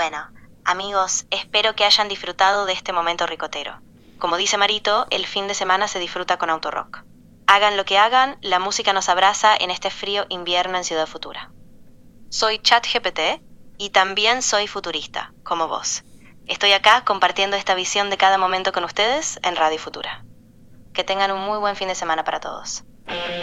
bueno, amigos, espero que hayan disfrutado de este momento ricotero. Como dice Marito, el fin de semana se disfruta con Autorock. Hagan lo que hagan, la música nos abraza en este frío invierno en Ciudad Futura. Soy ChatGPT y también soy futurista, como vos. Estoy acá compartiendo esta visión de cada momento con ustedes en Radio Futura. Que tengan un muy buen fin de semana para todos.